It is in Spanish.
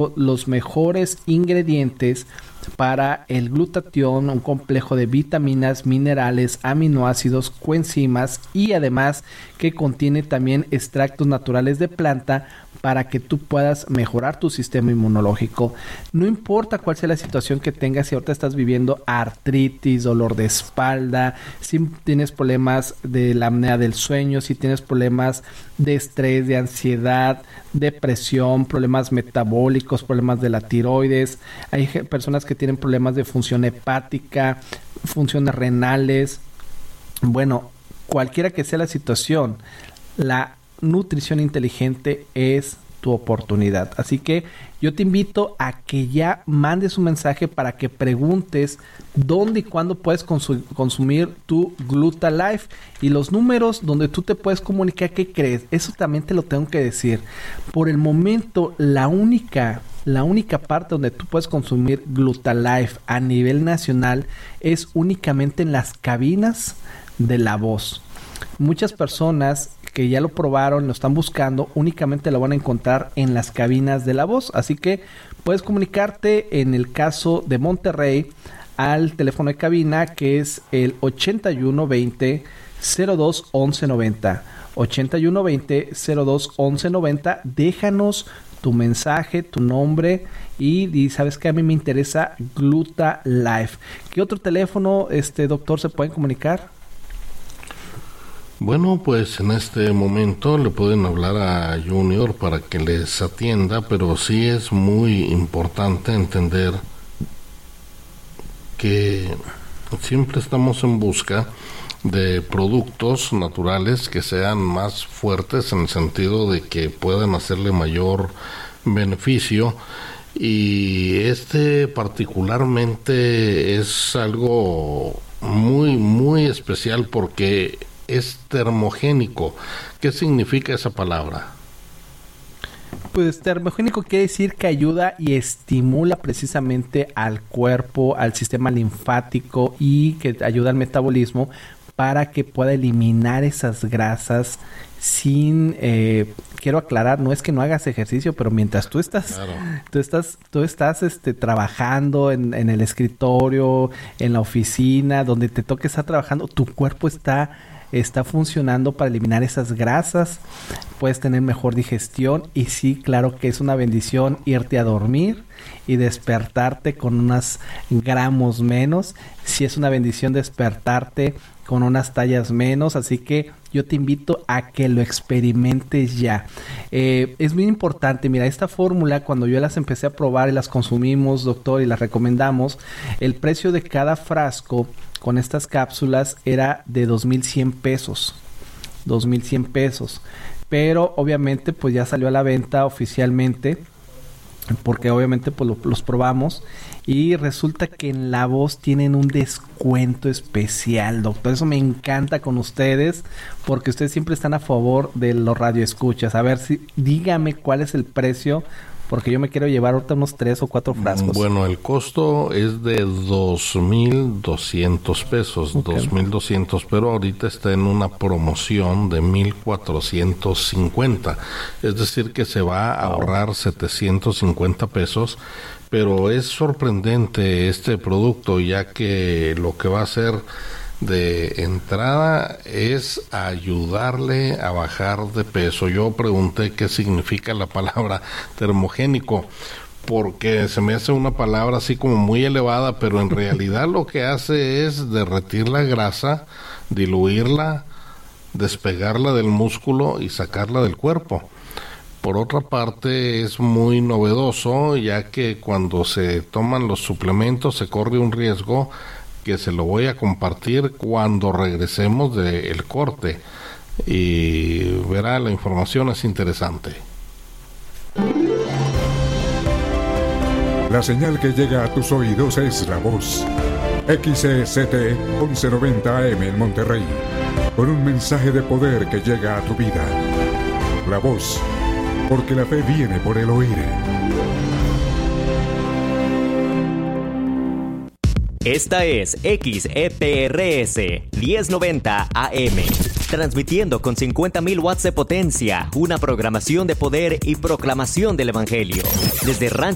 los mejores ingredientes para el glutatión, un complejo de vitaminas, minerales, aminoácidos, coenzimas y además que contiene también extractos naturales de planta para que tú puedas mejorar tu sistema inmunológico. No importa cuál sea la situación que tengas, si ahorita estás viviendo artritis, dolor de espalda, si tienes problemas de la apnea del sueño, si tienes problemas de estrés, de ansiedad, depresión, problemas metabólicos, problemas de la tiroides, hay personas que tienen problemas de función hepática, funciones renales. Bueno, cualquiera que sea la situación, la nutrición inteligente es tu oportunidad. Así que yo te invito a que ya mandes un mensaje para que preguntes dónde y cuándo puedes consumir tu GlutaLife y los números donde tú te puedes comunicar. ¿Qué crees? Eso también te lo tengo que decir. Por el momento, la única parte donde tú puedes consumir GlutaLife a nivel nacional es únicamente en las cabinas de La Voz. Muchas personas que ya lo probaron, lo están buscando, únicamente lo van a encontrar en las cabinas de La Voz. Así que puedes comunicarte en el caso de Monterrey al teléfono de cabina que es el 8120 02 11 90. 8120 02 11 90. Déjanos tu mensaje, tu nombre y sabes que a mí me interesa GlutaLife. ¿Qué otro teléfono, doctor, se pueden comunicar? Bueno, pues en este momento le pueden hablar a Junior para que les atienda, pero sí es muy importante entender que siempre estamos en busca de productos naturales que sean más fuertes en el sentido de que puedan hacerle mayor beneficio, y particularmente es algo muy muy especial porque es termogénico. ¿Qué significa esa palabra? Pues termogénico quiere decir que ayuda y estimula precisamente al cuerpo, al sistema linfático y que ayuda al metabolismo para que pueda eliminar esas grasas sin... quiero aclarar, no es que no hagas ejercicio, pero mientras tú estás trabajando en el escritorio, en la oficina, donde te toque estar trabajando, tu cuerpo está funcionando para eliminar esas grasas, puedes tener mejor digestión y sí, claro que es una bendición irte a dormir y despertarte con unos gramos menos. Sí, es una bendición despertarte con unas tallas menos, así que yo te invito a que lo experimentes ya. Es muy importante, mira, esta fórmula cuando yo las empecé a probar y las consumimos, doctor, y las recomendamos, el precio de cada frasco con estas cápsulas era de 2,100 pesos. 2,100 pesos. Pero obviamente pues ya salió a la venta oficialmente, porque obviamente pues los probamos y resulta que en La Voz tienen un descuento especial, doctor. Eso me encanta con ustedes, porque ustedes siempre están a favor de los radioescuchas. A ver, dígame cuál es el precio, porque yo me quiero llevar ahorita unos 3 o 4 frascos. Bueno, el costo es de 2,200 pesos, okay. 2,200, pero ahorita está en una promoción de 1,450. Es decir, que se va a ahorrar 750 pesos, pero es sorprendente este producto, ya que lo que va a hacer de entrada es ayudarle a bajar de peso. Yo pregunté qué significa la palabra termogénico, porque se me hace una palabra así como muy elevada, pero en realidad lo que hace es derretir la grasa, diluirla, despegarla del músculo y sacarla del cuerpo. Por otra parte, es muy novedoso, ya que cuando se toman los suplementos se corre un riesgo que se lo voy a compartir cuando regresemos del corte, y verá, la información es interesante. La señal que llega a tus oídos es La Voz. XCT 1190 AM en Monterrey, con un mensaje de poder que llega a tu vida. La Voz, porque la fe viene por el oír. Esta es XEPRS 1090 AM, transmitiendo con 50,000 watts de potencia, una programación de poder y proclamación del Evangelio. Desde Rancho